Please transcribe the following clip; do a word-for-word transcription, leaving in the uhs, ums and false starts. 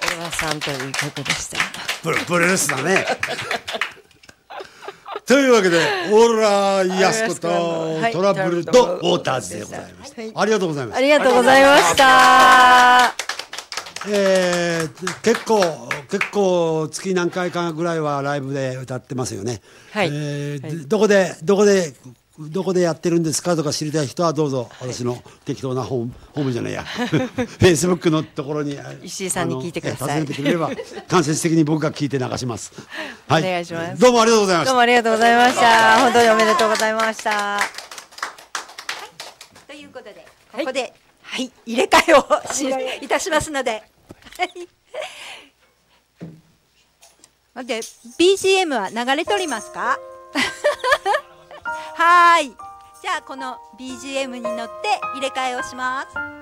小川さんという曲でした。 ブルブルースだね。というわけでオーロラヤスコとはいトラブルとウォーターズでございました。 はいありがとうございます。 ありがとうございました。 えー、結構結構月何回かぐらいはライブで歌ってますよね。 はいえーはいどこでどこでどこでやってるんですかとか知りたい人はどうぞ私の適当なホームホームじゃないやフェイスブックのところに石井さんに聞いてくださいあのえー訪ねてくれれば間接的に僕が聞いて流します。はい、 お願いします。 どうもありがとうございました。 どうもありがとうございました。本当におめでとうございました。 ということでここで、はい、入れ替えをしいたしますので、はい待って ビージーエム は流れとりますか？はーい、じゃあこの ビージーエム に乗って入れ替えをします。